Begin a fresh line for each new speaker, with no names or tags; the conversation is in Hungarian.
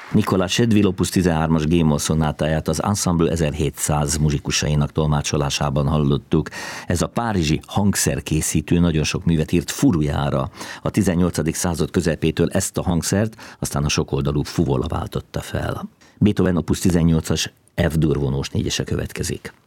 Nicolas Shedville opus 13-as G-moll szonátáját az Ensemble 1700 muzsikusainak tolmácsolásában hallottuk. Ez a párizsi hangszerkészítő nagyon sok művet írt furujára. A 18. század közepétől ezt a hangszert aztán a sokoldalú fuvola váltotta fel. Beethoven opus 18-as F-dur vonós négyese következik.